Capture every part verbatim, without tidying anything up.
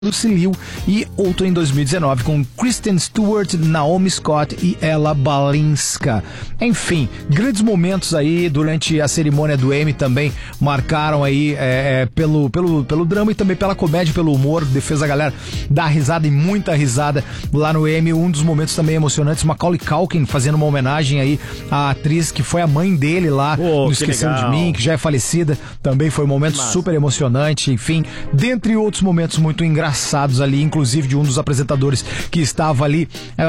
Lucy Liu e outro em dois mil e dezenove com Kristen Stewart, Naomi Scott e Ella Balinska. Enfim, grandes momentos aí durante a cerimônia do Emmy também marcaram aí é, pelo, pelo, pelo drama e também pela comédia, pelo humor, fez a galera dar risada e muita risada lá no Emmy. Um dos momentos também emocionantes, Macaulay Culkin fazendo uma homenagem aí à atriz que foi a mãe dele lá oh, no Esquecendo de Mim, que já é falecida, também foi um momento Massa. super emocionante, enfim, dentre outros momentos muito engraçados ali, inclusive de um dos apresentadores que estava ali,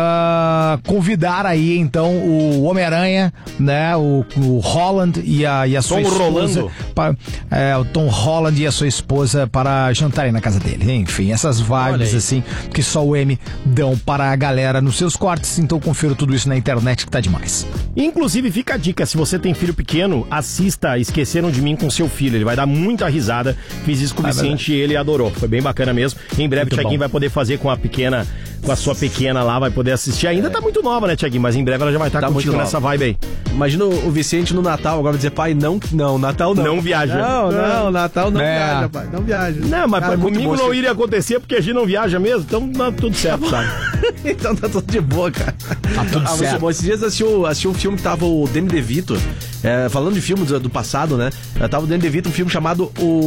uh, convidar aí então o Homem-Aranha, né, o, o Holland e a, e a sua Tom esposa, pra, é, o Tom Holland e a sua esposa para jantarem na casa dele. Enfim, essas vibes assim que só o Emmy dão para a galera nos seus cortes, então confiro tudo isso na internet que tá demais. Inclusive fica a dica, se você tem filho pequeno, assista Esqueceram de Mim com seu filho, ele vai dar muita risada. Fiz isso com o Vicente e ele adorou, foi bem bacana mesmo. Em breve o Thiaguinho vai poder fazer com a pequena, com a sua pequena lá, vai poder assistir. Ainda é. tá muito nova, né, Thiaguinho? Mas em breve ela já vai estar tá tá contigo nessa vibe aí. Imagina o Vicente no Natal agora vai dizer, pai, não, não, Natal não. Não viaja. Não, não, Natal não é. viaja, pai, não viaja. Não, mas Cara, comigo não iria acontecer porque a gente não viaja mesmo, então tá tudo certo, sabe? Então tá tudo de boa, cara. Tá tudo ah, certo. Bom, esses dias assistiu, assistiu um filme que tava o Danny DeVito, é, falando de filmes do, do passado, né? Tava o Danny DeVito, um filme chamado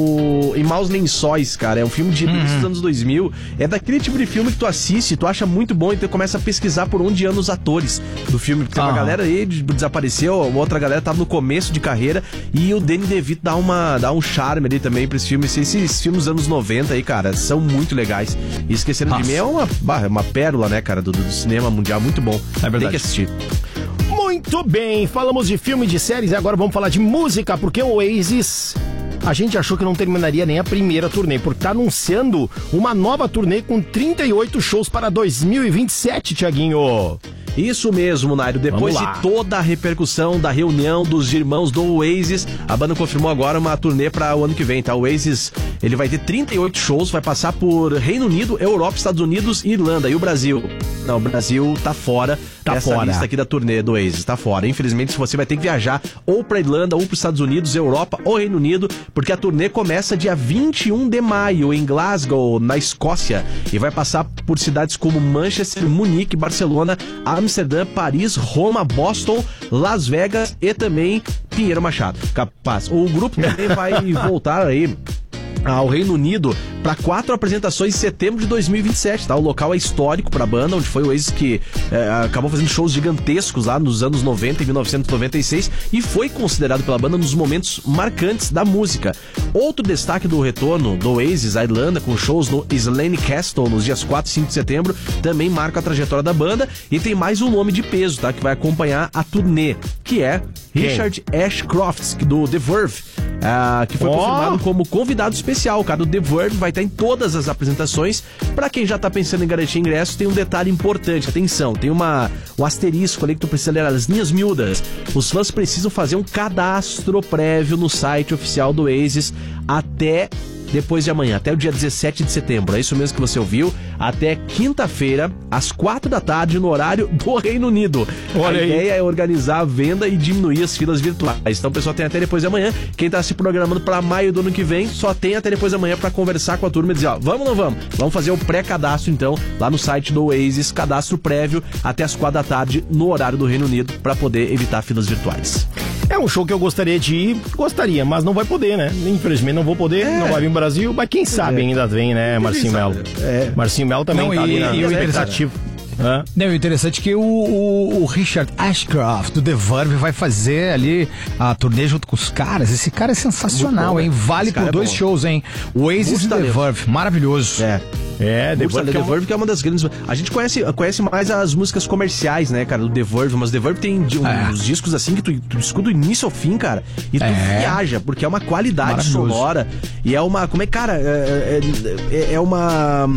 o Em Maus Lençóis, cara. É um filme de uhum. dos anos dois mil. É daquele tipo de filme que tu assiste, tu acha muito bom e tu começa a pesquisar por onde andam os atores do filme. Porque tem uma ah. galera aí desapareceu, outra galera tava no começo de carreira e o Danny DeVito dá, uma, dá um charme ali também pra esse filme. Esses, esses filmes dos anos noventa aí, cara, são muito legais. E Esqueceram Nossa. de Mim é uma, uma pérola, né, cara, do, do cinema mundial, muito bom. É verdade. Tem que assistir. Muito bem, falamos de filme, de séries e agora vamos falar de música, porque o Oasis, a gente achou que não terminaria nem a primeira turnê, porque tá anunciando uma nova turnê com trinta e oito shows para dois mil e vinte e sete, Thiaguinho. Isso mesmo, Nairo. Depois de toda a repercussão da reunião dos irmãos do Oasis, a banda confirmou agora uma turnê para o ano que vem, tá? O Oasis, ele vai ter trinta e oito shows, vai passar por Reino Unido, Europa, Estados Unidos e Irlanda. E o Brasil? Não, o Brasil tá fora tá dessa fora. lista aqui da turnê do Oasis, tá fora. Infelizmente, você vai ter que viajar ou pra Irlanda, ou pros Estados Unidos, Europa ou Reino Unido, porque a turnê começa dia vinte e um de maio em Glasgow, na Escócia, e vai passar por cidades como Manchester, Munique, Barcelona, Amsterdã, Paris, Roma, Boston, Las Vegas e também Pinheiro Machado. Capaz. O grupo também vai voltar aí ao Reino Unido para quatro apresentações em setembro de dois mil e vinte e sete, tá? O local é histórico para a banda, onde foi o Oasis que é, acabou fazendo shows gigantescos lá nos anos noventa e mil novecentos e noventa e seis e foi considerado pela banda um dos momentos marcantes da música. Outro destaque do retorno do Oasis à Irlanda, com shows no Slane Castle nos dias quatro e cinco de setembro, também marca a trajetória da banda e tem mais um nome de peso, tá? Que vai acompanhar a turnê, que é Richard Ashcroft, do The Verve, uh, que foi oh. confirmado como convidado especial. O cara do The Verve vai estar em todas as apresentações. Pra quem já tá pensando em garantir ingressos, tem um detalhe importante, atenção, tem uma, um asterisco ali que tu precisa ler as linhas miúdas. Os fãs precisam fazer um cadastro prévio no site oficial do Oasis até depois de amanhã, até o dia dezessete de setembro. É isso mesmo que você ouviu. Até quinta-feira, às quatro da tarde, no horário do Reino Unido. Olha a aí. ideia é organizar a venda e diminuir as filas virtuais. Então o pessoal tem até depois de amanhã. Quem tá se programando para maio do ano que vem, só tem até depois de amanhã para conversar com a turma e dizer, ó, vamos ou não vamos? Vamos fazer o pré-cadastro, então, lá no site do Oasis, cadastro prévio, até as quatro da tarde, no horário do Reino Unido, para poder evitar filas virtuais. É um show que eu gostaria de ir, gostaria, mas não vai poder, né? Infelizmente não vou poder, é. não vai vir no Brasil, mas quem sabe é. ainda vem, né, Marcinho Melo? É. Marcinho Melo também não, tá e, ali na expectativa. Hã? Não, o interessante é que o, o, o Richard Ashcroft do The Verve vai fazer ali a turnê junto com os caras. Esse cara é sensacional, bom, hein? Vale por dois é shows, hein? O Oasis e The Verve, maravilhoso. É. É, The Verve, que é, uma... que é uma das grandes... A gente conhece, conhece mais as músicas comerciais, né, cara, do The Verve, mas The Verve tem uns é. discos assim que tu, tu escuta do início ao fim, cara, e tu é. viaja, porque é uma qualidade sonora, e é uma... Como é, cara, é, é, é uma...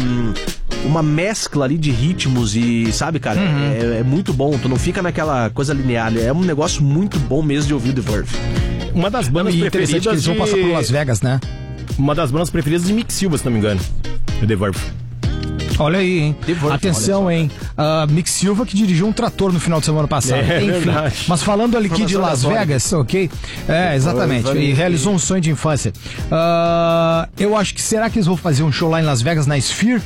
uma mescla ali de ritmos e, sabe, cara, uhum. é, é muito bom, tu não fica naquela coisa linear, é um negócio muito bom mesmo de ouvir The Verve. Uma das bandas não, preferidas que eles vão de... passar por Las Vegas, né? Uma das bandas preferidas de Mick Silva, se não me engano, The Verve. Olha aí, hein? Atenção, hein? Uh, Mick Silva, que dirigiu um trator no final de semana passado. É, Enfim, verdade. mas falando ali aqui de Las Vegas, ok? É, exatamente. E realizou um sonho de infância. Uh, eu acho que, será que eles vão fazer um show lá em Las Vegas, na Sphere?